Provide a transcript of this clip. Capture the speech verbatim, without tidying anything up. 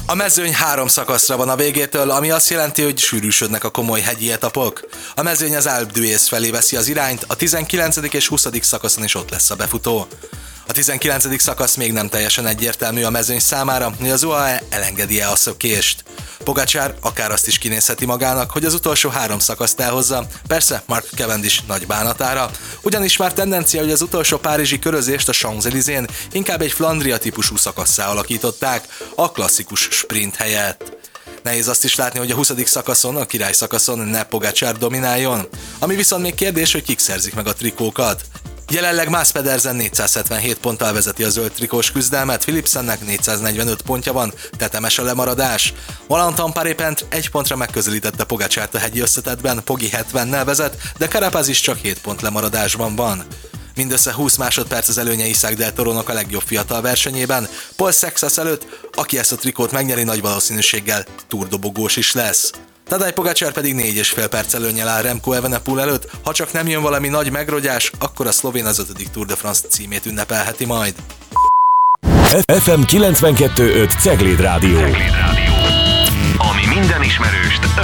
A mezőny három szakaszra van a végétől, ami azt jelenti, hogy sűrűsödnek a komoly hegyi etapok. A mezőny az Alpe d'Huez felé veszi az irányt, a tizenkilencedik és huszadik szakaszon is ott lesz a befutó. A tizenkilencedik szakasz még nem teljesen egyértelmű a mezőny számára, hogy az u á e elengedi-e a szökést. Pogačar akár azt is kinézheti magának, hogy az utolsó három szakaszt elhozza, persze Mark Cavendish nagy bánatára, ugyanis már tendencia, hogy az utolsó párizsi körözést a Champs-Élysén inkább egy Flandria típusú szakasszá alakították, a klasszikus sprint helyett. Nehéz azt is látni, hogy a huszadik szakaszon, a király szakaszon ne Pogačar domináljon, ami viszont még kérdés, hogy kik szerzik meg a trikókat. Jelenleg Mads Pedersen négyszázhetvenhét ponttal vezeti a zöld trikós küzdelmet, Philipsennek négyszáznegyvenöt pontja van, tetemes a lemaradás. Valentin Paré-Pentre egy pontra megközelítette Pogačart a hegyi összetettben, Pogi hetvennel vezet, de Carapaz is csak hét pont lemaradásban van. Mindössze húsz másodperc az előnye Isaac Del Torónak a legjobb fiatal versenyében, Paul Sexas előtt, aki ezt a trikót megnyeri, nagy valószínűséggel túrdobogós is lesz. Tadej Pogačar pedig négy és fél perc előnnyel áll Remco Evenepoel előtt, ha csak nem jön valami nagy megrogyás, akkor a szlovén az ötödik Tour de France címét ünnepelheti majd. ef em kilencvenkettő öt Cegléd Rádió. Cegléd Rádió. Ami minden ismerőst